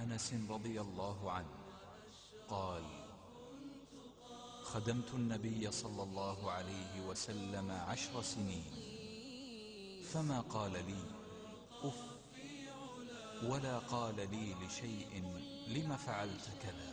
أنس رضي الله عنه قال: خدمت النبي صلى الله عليه وسلم 10 سنين، فما قال لي أف، ولا قال لي لشيء لم فعلت كذا.